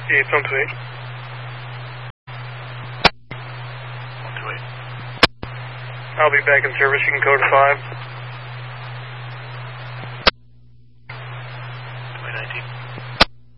Yeah, it's on to 8. 1 to 8. I'll be back in service. You can code 5. 2019.